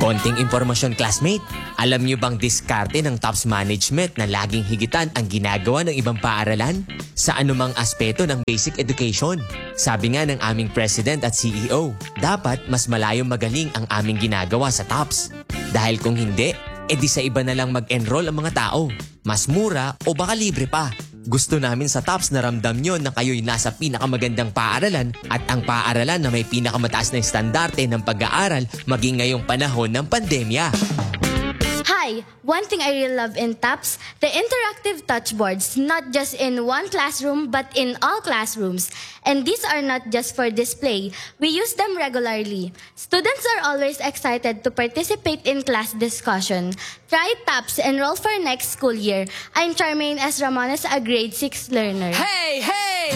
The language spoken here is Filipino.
Konting impormasyon, classmate. Alam niyo bang diskarte ng TOPS management na laging higitan ang ginagawa ng ibang paaralan sa anumang aspeto ng basic education? Sabi nga ng aming president at CEO, dapat mas malayong magaling ang aming ginagawa sa TOPS. Dahil kung hindi, edi sa iba na lang mag-enroll ang mga tao. Mas mura o baka libre pa. Gusto namin sa TOPS na ramdam nyo na kayo'y nasa pinakamagandang paaralan at ang paaralan na may pinakamataas na estandarte ng pag-aaral maging ngayong panahon ng pandemya. Hi! One thing I really love in TOPS, the interactive touchboards, not just in one classroom but in all classrooms. And these are not just for display. We use them regularly. Students are always excited to participate in class discussion. Try TOPS, enroll for next school year. I'm Charmaine S. Ramones, a grade 6 learner. Hey, hey!